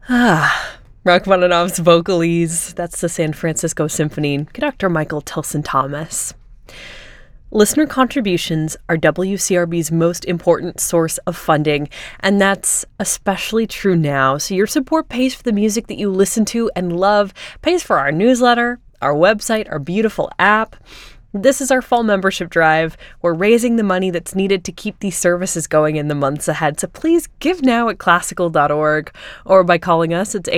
Rachmaninoff's Vocalese. That's the San Francisco Symphony. Conductor Michael Tilson Thomas. Listener contributions are WCRB's most important source of funding, and that's especially true now. So your support pays for the music that you listen to and love, pays for our newsletter, our website, our beautiful app. This is our fall membership drive. We're raising the money that's needed to keep these services going in the months ahead. So please give now at classical.org or by calling us. It's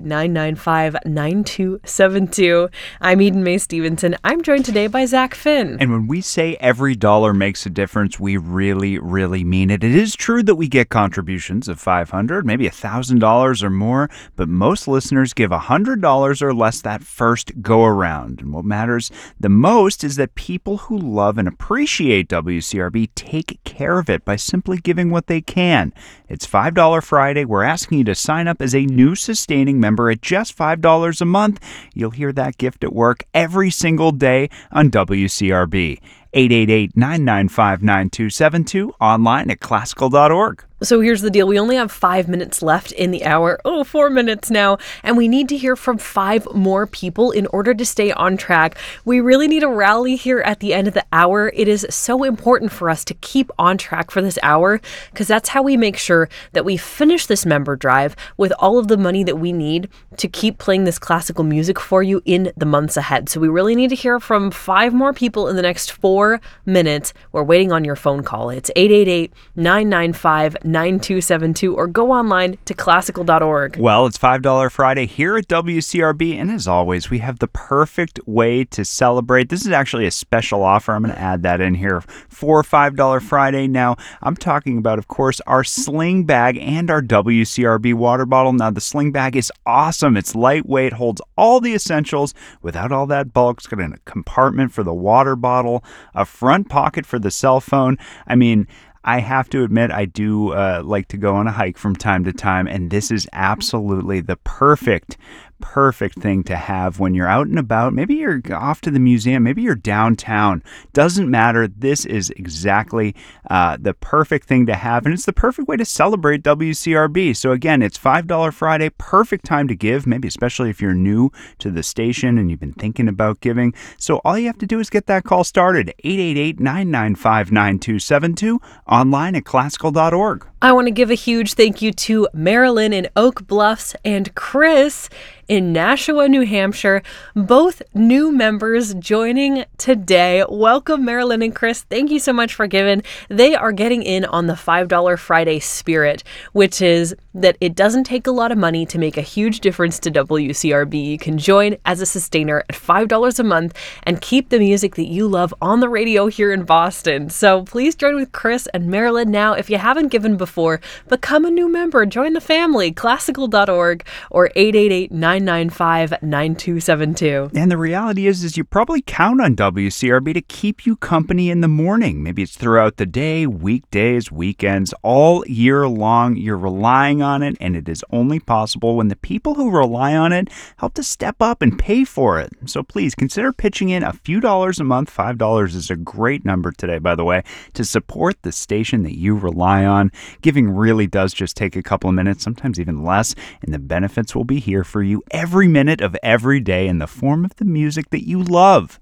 888-995-9272. I'm Eden Mae Stevenson. I'm joined today by Zach Finn. And when we say every dollar makes a difference, we really, really mean it. It is true that we get contributions of $500, maybe $1,000 or more, but most listeners give $100 or less that first go around. And what matters the most is that people who love and appreciate WCRB take care of it by simply giving what they can. It's $5 Friday. We're asking you to sign up as a new sustaining member at just $5 a month. You'll hear that gift at work every single day on WCRB. 888-995-9272, online at classical.org. So here's the deal. We only have 5 minutes left in the hour. 4 minutes now. And we need to hear from 5 more people in order to stay on track. We really need a rally here at the end of the hour. It is so important for us to keep on track for this hour because that's how we make sure that we finish this member drive with all of the money that we need to keep playing this classical music for you in the months ahead. So we really need to hear from 5 more people in the next 4 minutes. We're waiting on your phone call. It's 888-995-9272 or go online to classical.org. Well, it's $5 Friday here at WCRB, and as always, we have the perfect way to celebrate. This is actually a special offer. I'm going to add that in here for $5 Friday. Now, I'm talking about, of course, our sling bag and our WCRB water bottle. Now, the sling bag is awesome. It's lightweight, holds all the essentials without all that bulk. It's got a compartment for the water bottle, a front pocket for the cell phone. I mean, I have to admit, I do like to go on a hike from time to time, and this is absolutely the perfect thing to have when you're out and about. Maybe you're off to the museum, maybe you're downtown. Doesn't matter. This is exactly the perfect thing to have, and it's the perfect way to celebrate WCRB. So again, it's $5 Friday, perfect time to give, maybe especially if you're new to the station and you've been thinking about giving. So all you have to do is get that call started, 888-995-9272, online at classical.org. I want to give a huge thank you to Marilyn in Oak Bluffs and Chris in Nashua, New Hampshire, both new members joining today. Welcome, Marilyn and Chris. Thank you so much for giving. They are getting in on the $5 Friday spirit, which is that it doesn't take a lot of money to make a huge difference to WCRB. You can join as a sustainer at $5 a month and keep the music that you love on the radio here in Boston. So please join with Chris and Marilyn now. If you haven't given before, become a new member. Join the family. Classical.org or 888-995-9272. And the reality is you probably count on WCRB to keep you company in the morning. Maybe it's throughout the day, weekdays, weekends, all year long. You're relying on it, and it is only possible when the people who rely on it help to step up and pay for it. So please consider pitching in a few dollars a month. $5 is a great number today, by the way, to support the station that you rely on. Giving really does just take a couple of minutes, sometimes even less, and the benefits will be here for you every minute of every day in the form of the music that you love.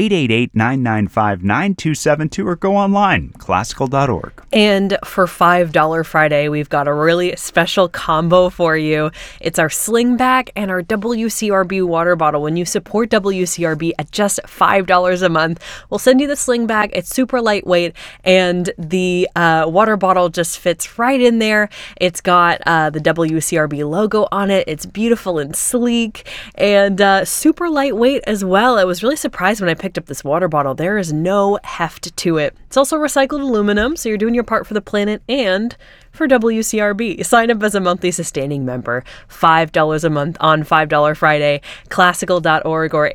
888-995-9272 or go online, classical.org. And for $5 Friday, we've got a really special combo for you. It's our sling bag and our WCRB water bottle. When you support WCRB at just $5 a month, we'll send you the sling bag. It's super lightweight, and the water bottle just fits right in there. It's got the WCRB logo on it. It's beautiful and sleek and super lightweight as well. I was really surprised when I picked up this water bottle. There is no heft to it. It's also recycled aluminum, so you're doing your part for the planet and for WCRB. Sign up as a monthly sustaining member. $5 a month on $5 Friday. Classical.org or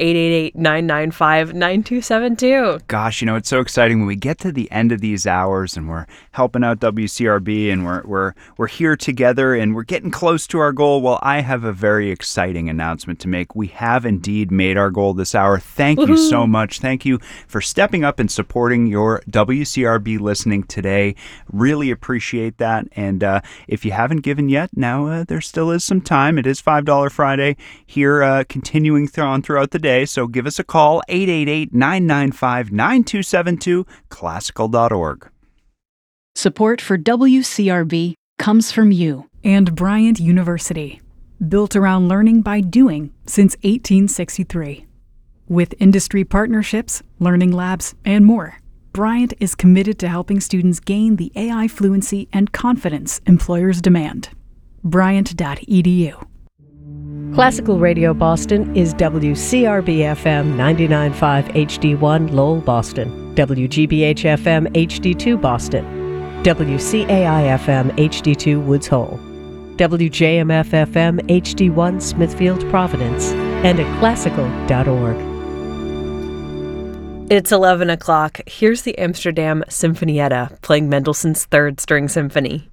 888-995-9272. Gosh, it's so exciting when we get to the end of these hours and we're helping out WCRB and we're here together and we're getting close to our goal. Well, I have a very exciting announcement to make. We have indeed made our goal this hour. Thank you so much. Thank you for stepping up and supporting your WCRB listening today. Really appreciate that. And if you haven't given yet, now there still is some time. It is $5 Friday here, continuing throughout the day. So give us a call, 888-995-9272, classical.org. Support for WCRB comes from you and Bryant University, built around learning by doing since 1863. With industry partnerships, learning labs, and more, Bryant is committed to helping students gain the AI fluency and confidence employers demand. Bryant.edu. Classical Radio Boston is WCRB-FM 99.5 HD1 Lowell, Boston, WGBH-FM HD2 Boston, WCAI-FM HD2 Woods Hole, WJMF-FM HD1 Smithfield, Providence, and at classical.org. It's 11 o'clock. Here's the Amsterdam Sinfonietta playing Mendelssohn's Third String Symphony.